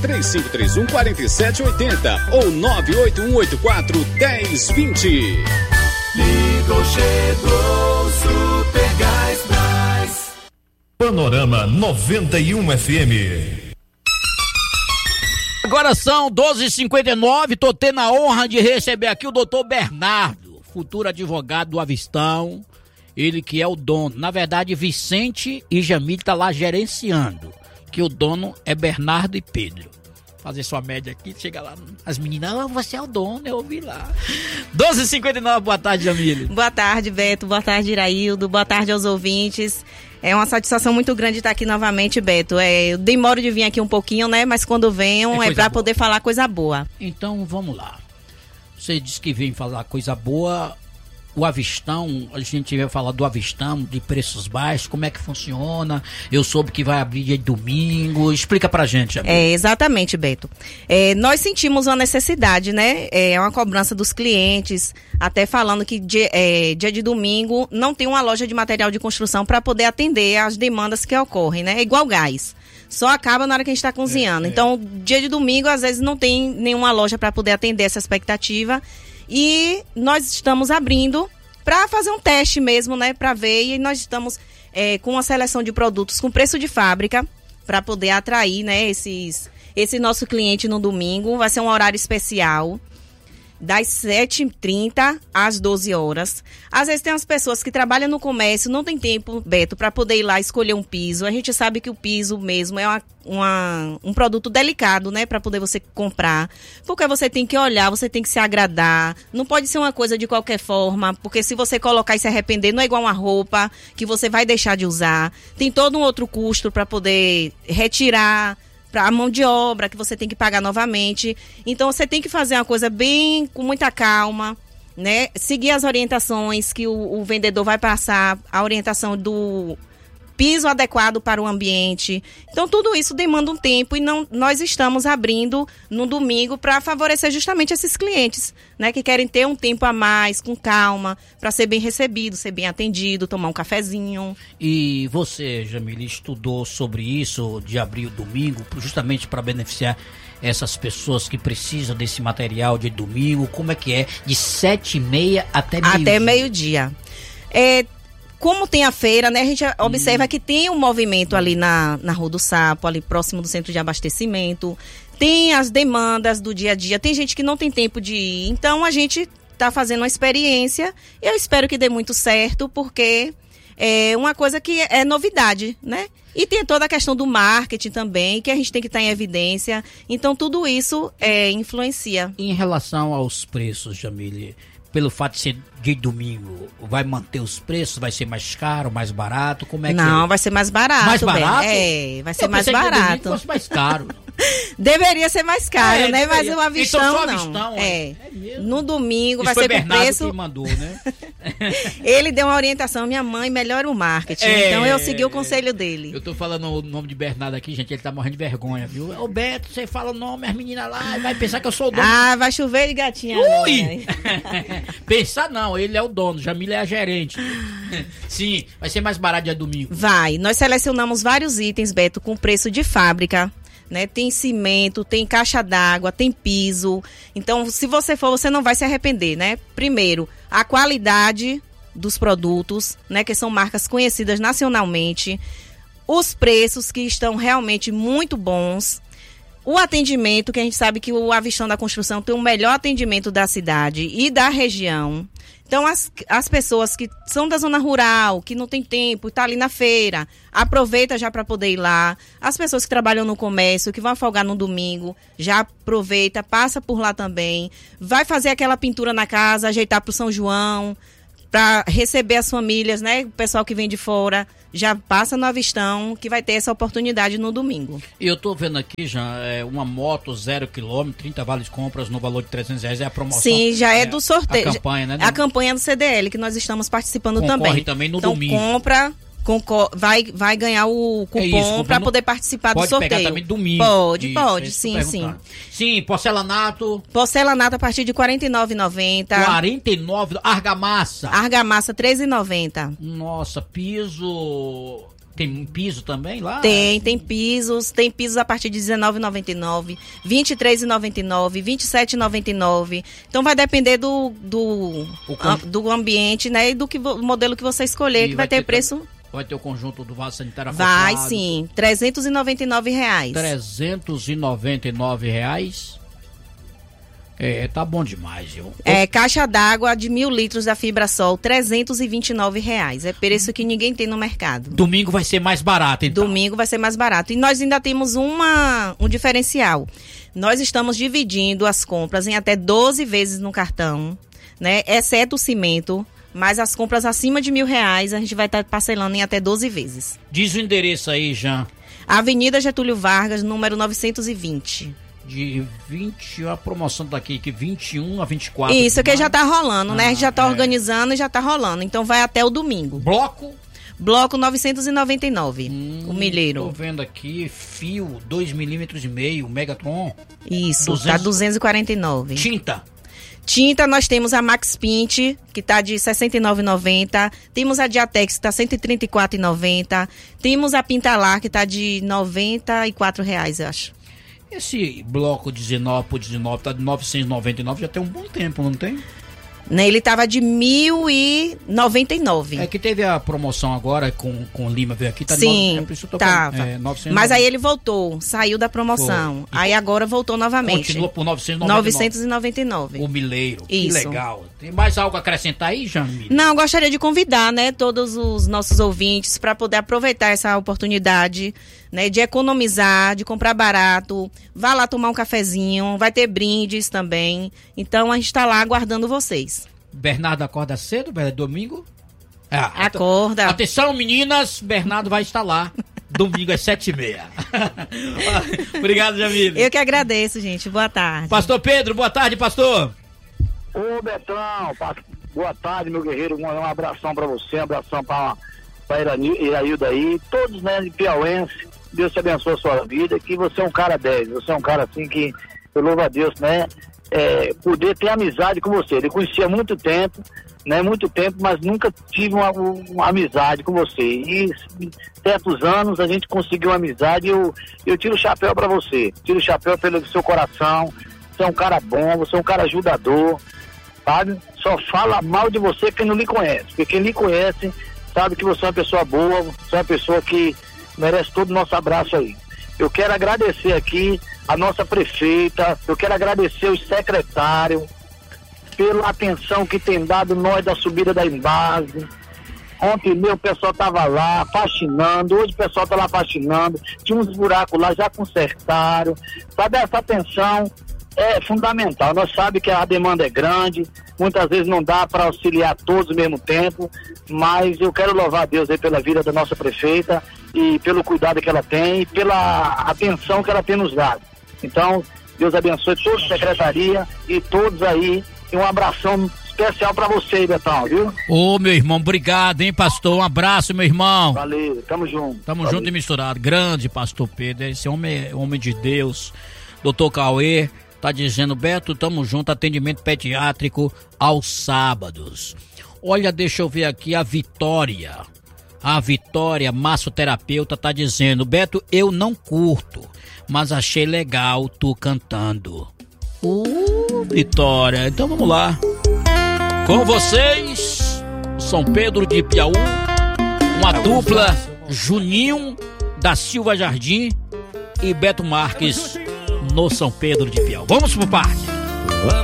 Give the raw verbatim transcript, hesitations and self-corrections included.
três cinco três um, quatro sete oito zero ou nove oito um oito quatro, um zero dois zero. Ligou, chegou, Super Gás Brás. Panorama noventa e um F M. Agora são doze e cinquenta e nove, tô tendo a honra de receber aqui o doutor Bernardo, futuro advogado do Avistão, ele que é o dono. Na verdade, Vicente e Jamile tá lá gerenciando, que o dono é Bernardo e Pedro. Fazer sua média aqui, chega lá, as meninas, oh, você é o dono, eu ouvi lá. doze e cinquenta e nove, boa tarde, Jamile. Boa tarde, Beto, boa tarde, Iraildo, boa tarde aos ouvintes. É uma satisfação muito grande estar aqui novamente, Beto. É, eu demoro de vir aqui um pouquinho, né? Mas quando venham é, é para poder falar coisa boa. Então, vamos lá. Você disse que vem falar coisa boa. O Avistão, a gente vai falar do Avistão, de preços baixos, como é que funciona? Eu soube que vai abrir dia de domingo. Explica pra gente, amigo. É, exatamente, Beto. É, nós sentimos uma necessidade, né? É uma cobrança dos clientes, até falando que dia, é, dia de domingo não tem uma loja de material de construção para poder atender às demandas que ocorrem, né? É igual gás. Só acaba na hora que a gente está cozinhando. É, é. Então, dia de domingo, às vezes, não tem nenhuma loja para poder atender essa expectativa. E nós estamos abrindo para fazer um teste mesmo, né, para ver, e nós estamos é, com uma seleção de produtos com preço de fábrica para poder atrair, né, esses, esse nosso cliente no domingo. Vai ser um horário especial, das sete e trinta às doze horas. Às vezes tem as pessoas que trabalham no comércio, não tem tempo, Beto, para poder ir lá escolher um piso. A gente sabe que o piso mesmo é uma, uma, um produto delicado, né, para poder você comprar, porque você tem que olhar, você tem que se agradar, não pode ser uma coisa de qualquer forma, porque se você colocar e se arrepender, não é igual uma roupa que você vai deixar de usar. Tem todo um outro custo para poder retirar, a mão de obra que você tem que pagar novamente. Então você tem que fazer uma coisa bem com muita calma, né? Seguir as orientações que o, o vendedor vai passar, a orientação do piso adequado para o ambiente. Então tudo isso demanda um tempo e não, nós estamos abrindo no domingo para favorecer justamente esses clientes, né, que querem ter um tempo a mais, com calma, para ser bem recebido, ser bem atendido, tomar um cafezinho. E você, Jamile, estudou sobre isso de abrir o domingo, justamente para beneficiar essas pessoas que precisam desse material de domingo? Como é que é? De sete e meia até meio-dia? Até meio-dia. É, como tem a feira, né, a gente observa hum. que tem um movimento ali na, na Rua do Sapo, ali próximo do centro de abastecimento, tem as demandas do dia a dia, tem gente que não tem tempo de ir, então a gente está fazendo uma experiência e eu espero que dê muito certo, porque é uma coisa que é novidade, né? E tem toda a questão do marketing também, que a gente tem que estar em evidência, então tudo isso é, influencia. Em relação aos preços, Jamile, pelo fato de ser de domingo, vai manter os preços? Vai ser mais caro, mais barato? Como é que Não, vai ser mais barato. Mais barato? Bem. É, vai ser eu mais barato. barato. Que fosse mais caro. Deveria ser mais caro, é, né? Deveria. Mas o Avistão então, só não. Avistão, é. É mesmo? No domingo Isso vai ser com Bernardo preço. Que mandou, né? Ele deu uma orientação, minha mãe melhora o marketing. É, então eu segui o conselho dele. Eu tô falando o nome de Bernardo aqui, gente, ele tá morrendo de vergonha, viu? Ô Beto, você fala o nome, as meninas lá, vai pensar que eu sou o dono. Ah, vai chover de gatinha. Ui! Pensar não, ele é o dono, Jamile é a gerente. Sim, vai ser mais barato dia domingo. Vai, nós selecionamos vários itens, Beto, com preço de fábrica. Né? Tem cimento, tem caixa d'água, tem piso. Então, se você for, você não vai se arrepender, né? Primeiro, a qualidade dos produtos, né? Que são marcas conhecidas nacionalmente. Os preços que estão realmente muito bons. O atendimento, que a gente sabe que o Avistão da Construção tem o melhor atendimento da cidade e da região. Então, as, as pessoas que são da zona rural, que não tem tempo, está ali na feira, aproveita já para poder ir lá. As pessoas que trabalham no comércio, que vão folgar no domingo, já aproveita, passa por lá também. Vai fazer aquela pintura na casa, ajeitar para o São João, para receber as famílias, né? O pessoal que vem de fora já passa no Avistão, que vai ter essa oportunidade no domingo. E eu tô vendo aqui já é, uma moto zero quilômetro, trinta vales de compras no valor de trezentos reais, é a promoção. Sim, já é, é do sorteio. A campanha, né? É a campanha do C D L, que nós estamos participando Concorre também. também no então, domingo. compra... Concor- vai, vai ganhar o cupom é para poder participar do sorteio. Pode pegar também domingo. Pode, isso, pode, é sim, sim. Sim, porcelanato. Porcelanato a partir de quarenta e nove reais e noventa centavos. quarenta e nove reais, argamassa. Argamassa treze reais e noventa centavos. Nossa, piso Tem piso também lá? Tem, tem pisos, tem pisos a partir de dezenove reais e noventa e nove centavos, vinte e três reais e noventa e nove centavos, vinte e sete reais e noventa e nove centavos. Então vai depender do, do, con... do ambiente, né? E do que, modelo que você escolher, e que vai, vai ter, ter preço. Vai ter o conjunto do vaso sanitário Vai acoplado. sim, trezentos e noventa e nove reais. trezentos e noventa e nove reais. É, tá bom demais, viu? É, caixa d'água de mil litros da Fibrasol, trezentos e vinte e nove reais. É preço que ninguém tem no mercado. Domingo vai ser mais barato, então. Domingo vai ser mais barato. E nós ainda temos uma, um diferencial. Nós estamos dividindo as compras em até doze vezes no cartão, né? Exceto o cimento. Mas as compras acima de mil reais a gente vai estar parcelando em até doze vezes. Diz o endereço aí, Jean. Avenida Getúlio Vargas, número novecentos e vinte. De vinte, a promoção tá aqui, que vinte e um a vinte e quatro. Isso, que já tá rolando, ah, né? A gente já tá é. organizando e já tá rolando. Então vai até o domingo. Bloco? Bloco novecentos e noventa e nove, hum, o milheiro. Tô vendo aqui, fio dois milímetros e meio, Megatron. Isso, duzentos... tá duzentos e quarenta e nove. Tinta? Tinta, nós temos a Max Pint, que tá de sessenta e nove reais e noventa centavos. Temos a Diatex, que tá cento e trinta e quatro reais e noventa centavos. Temos a Pintalar, que tá de noventa e quatro reais, eu acho. Esse bloco dezenove por dezenove tá de novecentos e noventa e nove, já tem um bom tempo, não tem? Né, ele tava de mil e noventa e nove. É que teve a promoção agora com, com o Lima veio aqui, tá Sim, de nove, tava. É, mas aí ele voltou, saiu da promoção. Foi. Aí agora voltou novamente. Continua por novecentos e noventa e nove. novecentos e noventa e nove. O milheiro. Isso. Que legal. Tem mais algo a acrescentar aí, Jamile? Não, gostaria de convidar, né, todos os nossos ouvintes para poder aproveitar essa oportunidade, né, de economizar, de comprar barato. Vá lá tomar um cafezinho, vai ter brindes também. Então a gente está lá aguardando vocês. Bernardo acorda cedo, domingo? Ah, Acorda. Atenção, meninas, Bernardo vai estar lá. Domingo às sete e meia. Obrigado, Jamile. Eu que agradeço, gente. Boa tarde. Pastor Pedro, boa tarde, pastor. Ô, Betão, boa tarde, meu guerreiro. Um abração pra você, um abração pra, pra Iraildo aí. Todos, né, de piauense. Deus te abençoe a sua vida. Que você é um cara dez. Você é um cara assim que, eu louvo a Deus, né? É, poder ter amizade com você. Ele conhecia há muito tempo, né? Muito tempo, mas nunca tive uma, uma amizade com você. E certos anos a gente conseguiu uma amizade e eu, eu tiro o chapéu pra você. Tiro o chapéu pelo seu coração. Você é um cara bom, você é um cara ajudador, sabe? Só fala mal de você quem não lhe conhece. Porque quem lhe conhece sabe que você é uma pessoa boa, você é uma pessoa que merece todo o nosso abraço aí. Eu quero agradecer aqui a nossa prefeita, eu quero agradecer os secretários pela atenção que tem dado nós da subida da Embase. Ontem meu o pessoal estava lá faxinando, hoje o pessoal está lá faxinando, tinha uns buracos lá, já consertaram. Sabe, essa atenção é fundamental. Nós sabemos que a demanda é grande, muitas vezes não dá para auxiliar todos ao mesmo tempo, mas eu quero louvar a Deus aí pela vida da nossa prefeita e pelo cuidado que ela tem e pela atenção que ela tem nos dado. Então, Deus abençoe toda a secretaria e todos aí, e um abração especial para você, Betão, viu? Ô, meu irmão, obrigado, hein, pastor? Um abraço, meu irmão. Valeu, tamo junto. Tamo Valeu. junto e misturado. Grande pastor Pedro, esse homem é homem de Deus. Doutor Cauê tá dizendo, Beto, tamo junto, atendimento pediátrico aos sábados. Olha, deixa eu ver aqui a Vitória. A Vitória, massoterapeuta, tá dizendo, Beto, eu não curto, mas achei legal tu cantando. Uh, Vitória, então vamos lá. Com vocês, São Pedro de Piauí, uma dupla, Juninho da Silva Jardim e Beto Marques no São Pedro de Piauí. Vamos por parte.